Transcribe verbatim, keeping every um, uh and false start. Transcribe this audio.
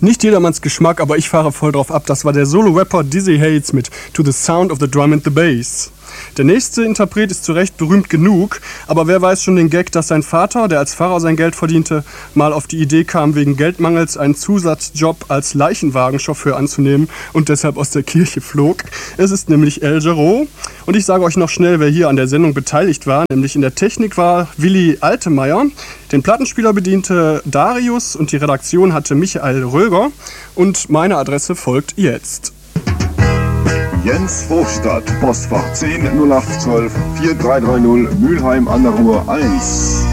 Nicht jedermanns Geschmack, aber ich fahre voll drauf ab. Das war der Solo-Rapper Dizzy Hates mit To the Sound of the Drum and the Bass. Der nächste Interpret ist zu Recht berühmt genug, aber wer weiß schon den Gag, dass sein Vater, der als Pfarrer sein Geld verdiente, mal auf die Idee kam, wegen Geldmangels einen Zusatzjob als Leichenwagenchauffeur anzunehmen und deshalb aus der Kirche flog. Es ist nämlich El Gero und ich sage euch noch schnell, wer hier an der Sendung beteiligt war, nämlich in der Technik war Willi Altemeyer, den Plattenspieler bediente Darius und die Redaktion hatte Michael Röger und meine Adresse folgt jetzt. Jens Hofstadt, Postfach zehn null acht zwölf vier drei drei null, Mülheim an der Ruhr eins.